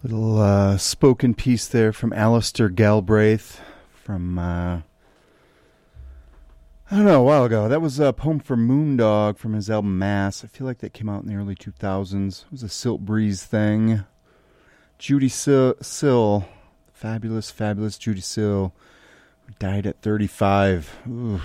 Little spoken piece there from Alistair Galbraith from, I don't know, a while ago. That was a poem for Moondog from his album Mass. I feel like that came out in the early 2000s. It was a Silt Breeze thing. Judy Sill, fabulous Judy Sill, who died at 35. Ooh.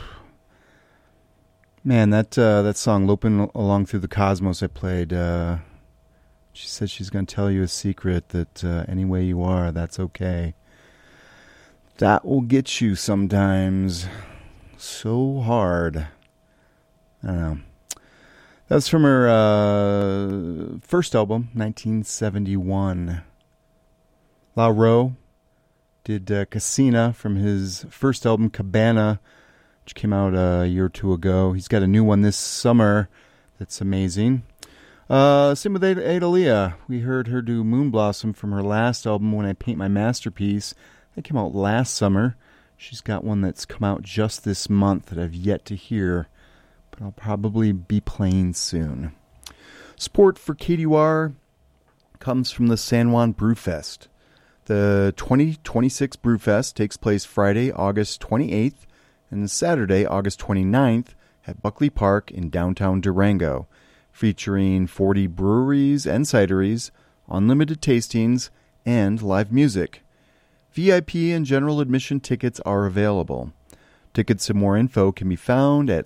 Man, that song, Loping Along Through the Cosmos, I played, she said she's going to tell you a secret that any way you are, that's okay. That will get you sometimes so hard. I don't know. That was from her first album, 1971. La Roe did Casina from his first album, Cabana, which came out a year or two ago. He's got a new one this summer that's amazing. Same with Adalia. We heard her do Moon Blossom from her last album, When I Paint My Masterpiece. That came out last summer. She's got one that's come out just this month that I've yet to hear, but I'll probably be playing soon. Support for KDUR comes from the San Juan Brewfest. The 2026 Brewfest takes place Friday, August 28th, and Saturday, August 29th at Buckley Park in downtown Durango, featuring 40 breweries and cideries, unlimited tastings, and live music. VIP and general admission tickets are available. Tickets and more info can be found at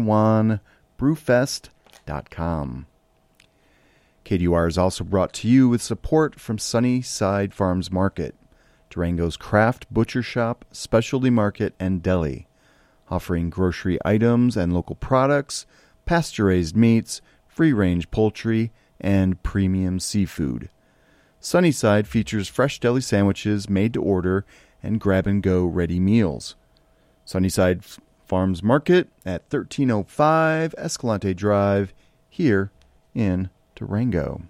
sanjuanbrewfest.com. KDUR is also brought to you with support from Sunnyside Farms Market, Durango's craft butcher shop, specialty market, and deli, offering grocery items and local products, pasture-raised meats, free-range poultry, and premium seafood. Sunnyside features fresh deli sandwiches made to order and grab-and-go ready meals. Sunnyside Farms Market at 1305 Escalante Drive here in Durango.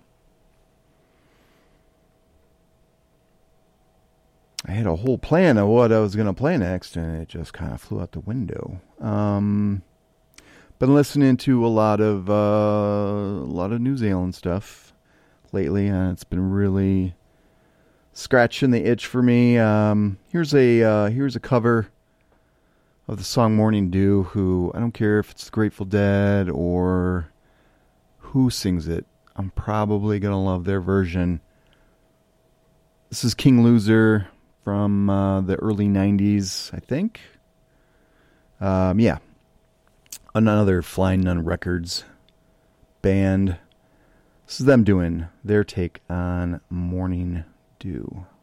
I had a whole plan of what I was going to play next, and it just kind of flew out the window. Been listening to a lot of New Zealand stuff lately, and it's been really scratching the itch for me. Here's a cover of the song Morning Dew, who, I don't care if it's the Grateful Dead or who sings it, I'm probably going to love their version. This is King Loser from the early 90s, I think. Yeah. Another Flying Nun Records band. This is them doing their take on Morning Dew.